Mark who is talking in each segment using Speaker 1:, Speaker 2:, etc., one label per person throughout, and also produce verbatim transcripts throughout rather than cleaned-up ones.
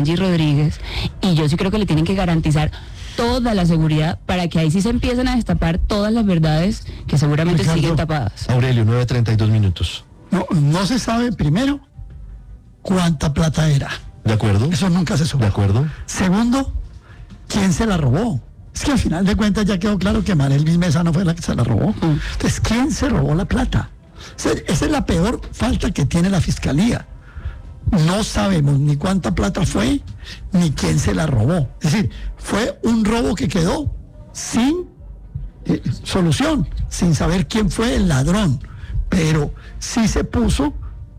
Speaker 1: Angie Rodríguez, y yo sí creo que le tienen que garantizar toda la seguridad para que ahí sí se empiecen a destapar todas las verdades que seguramente
Speaker 2: Ricardo,
Speaker 1: siguen tapadas.
Speaker 3: Aurelio, nueve treinta y dos minutos.
Speaker 2: No, no se sabe, primero, cuánta plata era.
Speaker 3: ¿De acuerdo?
Speaker 2: Eso nunca se supo.
Speaker 3: ¿De acuerdo?
Speaker 2: Segundo, ¿quién se la robó? Es que al final de cuentas ya quedó claro que Marelvis Mesa no fue la que se la robó. Entonces, ¿quién se robó la plata? Esa, esa es la peor falta que tiene la Fiscalía. No sabemos ni cuánta plata fue, ni quién se la robó. Es decir, fue un robo que quedó sin eh, solución, sin saber quién fue el ladrón. Pero sí se puso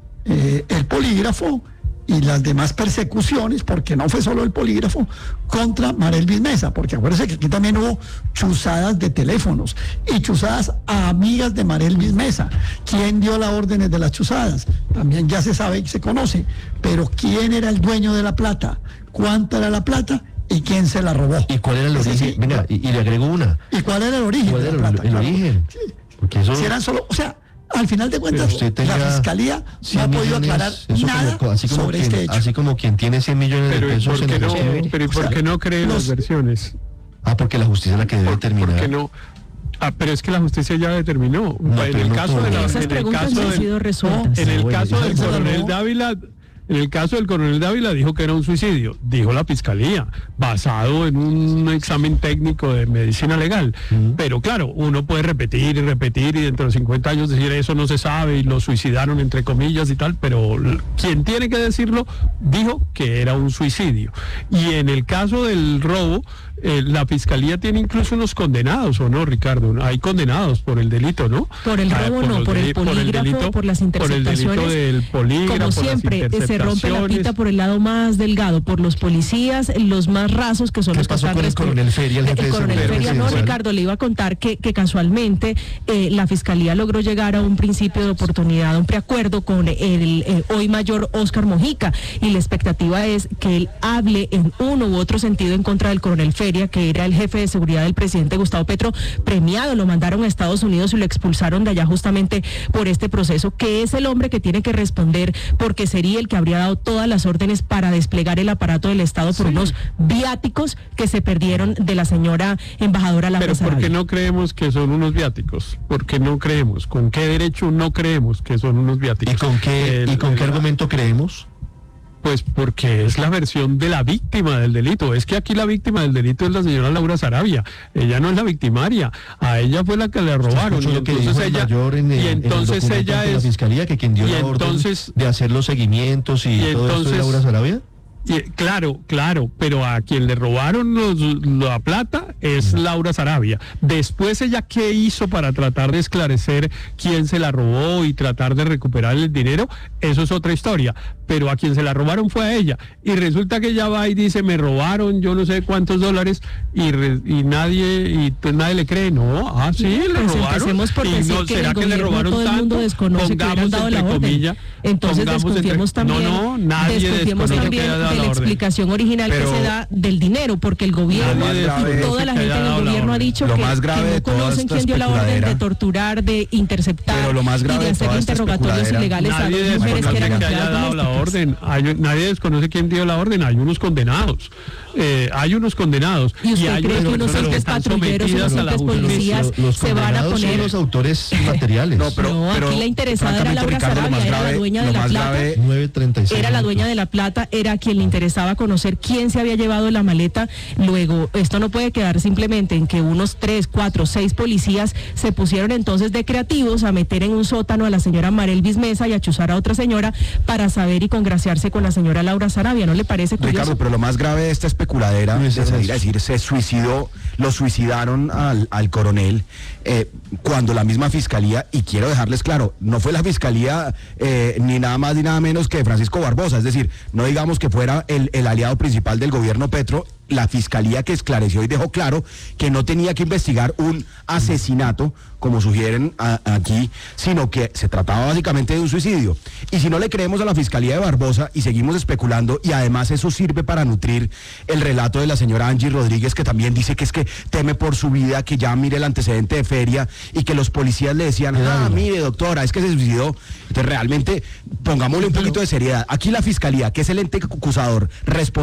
Speaker 2: eh, el polígrafo y las demás persecuciones, porque no fue solo el polígrafo, contra Marelvis Mesa, porque acuérdense que aquí también hubo chuzadas de teléfonos y chuzadas a amigas de Marelvis Mesa. ¿Quién dio las órdenes de las chuzadas? También ya se sabe y se conoce, pero ¿quién era el dueño de la plata? ¿Cuánta era la plata? ¿Y quién se la robó?
Speaker 3: ¿Y cuál era el
Speaker 2: Es
Speaker 3: origen?
Speaker 2: decir,
Speaker 3: Venga, y, y le agrego una.
Speaker 2: ¿Y cuál era el origen
Speaker 3: ¿Cuál
Speaker 2: de
Speaker 3: era
Speaker 2: la
Speaker 3: el,
Speaker 2: plata?
Speaker 3: el
Speaker 2: Claro.
Speaker 3: origen? Porque eso...
Speaker 2: Si eran solo, o sea, al final de cuentas,
Speaker 3: usted tenga
Speaker 2: la Fiscalía no ha podido
Speaker 3: millones,
Speaker 2: aclarar
Speaker 3: eso
Speaker 2: nada
Speaker 3: como, así como
Speaker 2: sobre
Speaker 3: quien,
Speaker 2: este hecho.
Speaker 3: Así como quien tiene cien millones
Speaker 4: Pero
Speaker 3: de
Speaker 4: ¿y
Speaker 3: pesos
Speaker 4: por qué
Speaker 3: en el
Speaker 4: no,
Speaker 3: archivo.
Speaker 4: pero ¿y por
Speaker 2: O sea,
Speaker 4: qué no creen
Speaker 2: los-
Speaker 4: las versiones?
Speaker 3: Ah, porque la justicia es la que debe
Speaker 4: ¿Por,
Speaker 3: determinar.
Speaker 4: por qué no? Ah, pero es que la justicia ya determinó.
Speaker 3: No,
Speaker 4: en
Speaker 3: pero
Speaker 4: el
Speaker 3: no
Speaker 4: caso
Speaker 3: todo.
Speaker 4: de la,
Speaker 1: Esas
Speaker 4: en el
Speaker 1: preguntas
Speaker 4: caso
Speaker 1: no han
Speaker 4: del-
Speaker 1: sido resueltas.
Speaker 4: en el
Speaker 3: Bueno,
Speaker 4: caso del
Speaker 2: ¿se la
Speaker 4: coronel
Speaker 2: robó?
Speaker 4: Dávila, en el caso del coronel Dávila dijo que era un suicidio, dijo la fiscalía, basado en un examen técnico de medicina legal.
Speaker 3: Ujú.
Speaker 4: Pero claro, uno puede repetir y repetir y dentro de cincuenta años decir eso no se sabe y lo suicidaron entre comillas y tal, pero l- quien tiene que decirlo dijo que era un suicidio. Y en el caso del robo, eh, la fiscalía tiene incluso unos condenados, ¿o no, Ricardo? Hay condenados por el delito, ¿no?
Speaker 1: Por el
Speaker 4: Ah,
Speaker 1: robo no,
Speaker 4: los
Speaker 1: por el
Speaker 4: deli- por
Speaker 1: polígrafo,
Speaker 4: delito-
Speaker 1: por las
Speaker 4: Por el delito
Speaker 1: interceptaciones.
Speaker 4: del polígrafo,
Speaker 1: Como
Speaker 4: las
Speaker 1: siempre, se rompe la
Speaker 4: interceptaciones.
Speaker 1: pita por el lado más delgado, por los policías, los más rasos, que son
Speaker 3: ¿Qué
Speaker 1: los que
Speaker 3: pasó
Speaker 1: están
Speaker 3: con el
Speaker 1: respe-
Speaker 3: coronel Feria, el jefe de
Speaker 1: coronel
Speaker 3: seguridad
Speaker 1: Feria, no,
Speaker 3: presidencial?
Speaker 1: Ricardo, le iba a contar que, que casualmente eh, la Fiscalía logró llegar a un principio de oportunidad, a un preacuerdo con el eh, hoy mayor Óscar Mojica, y la expectativa es que él hable en uno u otro sentido en contra del coronel Feria, que era el jefe de seguridad del presidente Gustavo Petro, premiado, lo mandaron a Estados Unidos y lo expulsaron de allá justamente por este proceso, que es el hombre que tiene que responder, porque sería el que habría dado todas las órdenes para desplegar el aparato del Estado por
Speaker 4: Sí.
Speaker 1: unos viáticos que se perdieron de la señora embajadora Laura
Speaker 4: Pero ¿por
Speaker 1: Sarabia.
Speaker 4: qué no creemos que son unos viáticos? ¿Por qué no creemos? ¿Con qué derecho no creemos que son unos viáticos?
Speaker 3: ¿Y con qué,
Speaker 4: El-
Speaker 3: ¿y con qué
Speaker 4: el-
Speaker 3: argumento creemos?
Speaker 4: Pues porque es la versión de la víctima del delito. Es que aquí la víctima del delito es la señora Laura Sarabia. Ella no es la victimaria. A ella fue la que le robaron.
Speaker 3: Escuchó
Speaker 4: Y
Speaker 3: lo que
Speaker 4: entonces
Speaker 3: dijo el
Speaker 4: ella,
Speaker 3: mayor en el,
Speaker 4: y entonces
Speaker 3: en el documento
Speaker 4: ella
Speaker 3: ante la
Speaker 4: es.
Speaker 3: fiscalía, que quien dio
Speaker 4: y
Speaker 3: la orden
Speaker 4: entonces-
Speaker 3: de hacer los seguimientos y
Speaker 4: y
Speaker 3: todo esto de
Speaker 4: entonces-
Speaker 3: Laura Sarabia.
Speaker 4: Y, claro, claro, pero a quien le robaron los- la plata es Laura Sarabia. Después, ella qué hizo para tratar de esclarecer quién se la robó y tratar de recuperar el dinero, eso es otra historia. Pero a quien se la robaron fue a ella. Y resulta que ella va y dice, me robaron yo no sé cuántos dólares y, re- y nadie y pues nadie le cree. No, ah, sí, le
Speaker 1: Pues
Speaker 4: robaron.
Speaker 1: empecemos por
Speaker 4: y
Speaker 1: decir
Speaker 4: no,
Speaker 1: que
Speaker 4: ¿será
Speaker 1: el
Speaker 4: que le
Speaker 1: gobierno,
Speaker 4: robaron
Speaker 1: todo el mundo
Speaker 4: tanto?
Speaker 1: desconoce que hubieran dado la
Speaker 4: entre
Speaker 1: orden.
Speaker 4: comillas,
Speaker 1: Entonces
Speaker 4: pongamos
Speaker 1: desconfiemos
Speaker 4: entre-
Speaker 1: también,
Speaker 4: no, no, nadie
Speaker 1: desconfiemos
Speaker 4: desconoce que
Speaker 1: también
Speaker 4: haya dado
Speaker 1: de la
Speaker 4: la orden.
Speaker 1: explicación original
Speaker 5: Pero-
Speaker 1: que se da del dinero, porque el gobierno
Speaker 4: Nadie
Speaker 1: y
Speaker 4: desconoce
Speaker 1: toda la
Speaker 4: que
Speaker 1: gente
Speaker 4: haya
Speaker 1: del
Speaker 4: dado la
Speaker 1: gobierno ha
Speaker 4: orden.
Speaker 1: dicho
Speaker 5: Lo
Speaker 1: que,
Speaker 5: más grave
Speaker 1: que
Speaker 5: de
Speaker 1: no
Speaker 5: toda
Speaker 1: conocen
Speaker 5: esta
Speaker 1: quién dio la orden de
Speaker 5: especuladera-
Speaker 1: torturar, de interceptar
Speaker 5: Pero lo más
Speaker 1: y
Speaker 5: grave
Speaker 1: de
Speaker 5: de
Speaker 1: hacer
Speaker 5: toda esta
Speaker 1: interrogatorios
Speaker 5: especuladera-
Speaker 1: ilegales a
Speaker 4: Nadie
Speaker 1: dos mujeres que
Speaker 4: desconoce
Speaker 1: eran
Speaker 4: que haya
Speaker 1: empleadas
Speaker 4: dado la
Speaker 1: domésticas.
Speaker 4: orden. Hay- nadie desconoce quién dio la orden. Hay unos condenados. Eh, hay unos condenados.
Speaker 1: ¿Y usted
Speaker 4: hay
Speaker 1: cree que unos
Speaker 4: personas
Speaker 1: simples
Speaker 4: están
Speaker 1: patrulleros, unos
Speaker 4: sometidas a la
Speaker 1: simples
Speaker 4: justicia.
Speaker 1: policías
Speaker 3: Los- los
Speaker 1: se van a
Speaker 3: condenados son
Speaker 1: poner?
Speaker 3: los autores materiales.
Speaker 5: No, pero-
Speaker 1: no, aquí la interesada era
Speaker 5: francamente,
Speaker 1: Laura
Speaker 5: Ricardo, lo
Speaker 1: Sarabia,
Speaker 5: más
Speaker 1: era la
Speaker 5: grave-
Speaker 1: dueña de
Speaker 5: lo
Speaker 1: la
Speaker 5: más
Speaker 1: plata.
Speaker 5: grave-
Speaker 3: nueve treinta y seis
Speaker 1: Era la
Speaker 3: minutos.
Speaker 1: dueña de la plata, era quien le interesaba conocer quién se había llevado la maleta. Luego, esto no puede quedar simplemente en que unos tres, cuatro, seis policías se pusieron entonces de creativos a meter en un sótano a la señora Marelvis Mesa y a chuzar a otra señora para saber y congraciarse con la señora Laura Sarabia. ¿No le parece curioso?
Speaker 5: Ricardo, pero lo más grave de esta especuladera
Speaker 3: No
Speaker 5: es
Speaker 3: es
Speaker 5: salir
Speaker 3: eso.
Speaker 5: a decir, se suicidó, lo suicidaron al, al coronel, eh, cuando la misma fiscalía, y quiero dejarles claro, no fue la fiscalía eh, ni nada más ni nada menos que Francisco Barbosa, es decir, no digamos que fuera el, el aliado principal del gobierno Petro, la fiscalía que esclareció y dejó claro que no tenía que investigar un asesinato, como sugieren a- aquí, sino que se trataba básicamente de un suicidio. Y si no le creemos a la fiscalía de Barbosa y seguimos especulando, y además eso sirve para nutrir el relato de la señora Angie Rodríguez, que también dice que es que teme por su vida, que ya mire el antecedente de Feria, y que los policías le decían, ah, mire doctora, es que se suicidó. Entonces realmente pongámosle un poquito de seriedad. Aquí la fiscalía, que es el ente acusador, responde